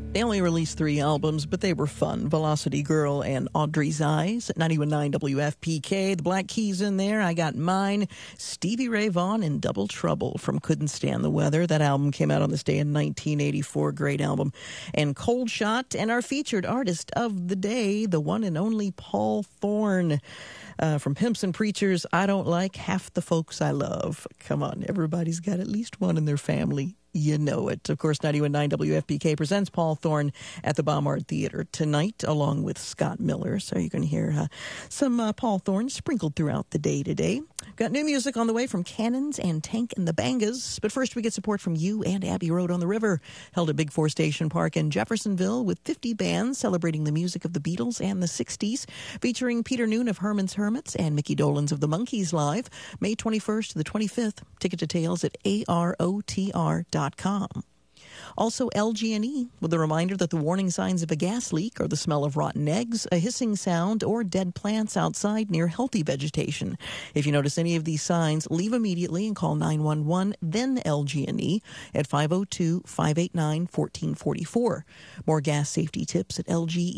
They only released 3 albums, but they were fun. Velocity Girl and Audrey's Eyes. 91.9 WFPK. The Black Keys in there. I Got Mine. Stevie Ray Vaughan and Double Trouble from Couldn't Stand the Weather. That album came out on this day in 1984. Great album. And Cold Shot. And our featured artist of the day, the one and only Paul Thorne. From Pimps and Preachers, I Don't Like Half the Folks I Love. Come on, everybody's got at least one in their family. You know it. Of course, 91.9 WFPK presents Paul Thorne at the Baumard Theater tonight, along with Scott Miller. So you can hear some Paul Thorne sprinkled throughout the day today. Got new music on the way from Cannons and Tank and the Bangas. But first, we get support from you and Abbey Road on the River, held at Big Four Station Park in Jeffersonville with 50 bands celebrating the music of the Beatles and the 60s, featuring Peter Noon of Herman's Hermits and Mickey Dolenz of the Monkees live, May 21st to the 25th. Ticket details at arotr.com. Also, LG&E with a reminder that the warning signs of a gas leak are the smell of rotten eggs, a hissing sound, or dead plants outside near healthy vegetation. If you notice any of these signs, leave immediately and call 911, then LG&E at 502-589-1444. More gas safety tips at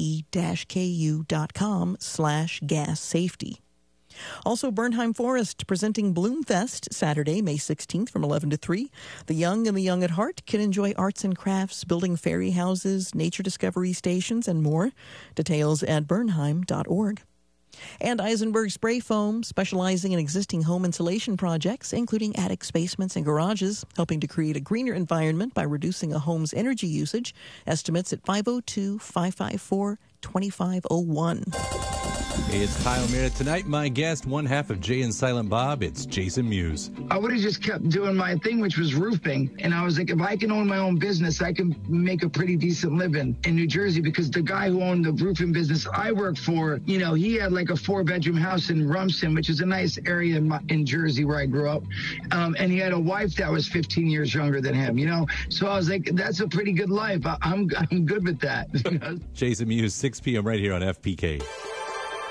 lge-ku.com/gas safety. Also, Bernheim Forest presenting Bloomfest Saturday, May 16th from 11 to 3. The young and the young at heart can enjoy arts and crafts, building fairy houses, nature discovery stations, and more. Details at bernheim.org. And Eisenberg Spray Foam, specializing in existing home insulation projects, including attics, basements, and garages, helping to create a greener environment by reducing a home's energy usage. Estimates at 502-554-2501. Hey, it's Kyle Meredith. Tonight, my guest, one half of Jay and Silent Bob, it's Jason Mewes. I would have just kept doing my thing, which was roofing. And I was like, if I can own my own business, I can make a pretty decent living in New Jersey, because the guy who owned the roofing business I worked for, you know, he had like a 4-bedroom house in Rumson, which is a nice area in Jersey where I grew up. And he had a wife that was 15 years younger than him, you know? So I was like, that's a pretty good life. I'm good with that. Jason Mewes, 6 p.m. right here on FPK.